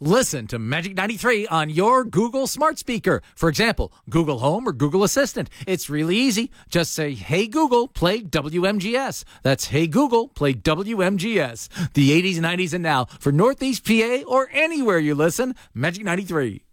Listen to Magic 93 on your Google smart speaker. For example, Google Home or Google Assistant. It's really easy. Just say, "Hey Google, play WMGS." That's "Hey Google, play WMGS." The 80s, 90s, and now for Northeast PA or anywhere you listen, Magic 93.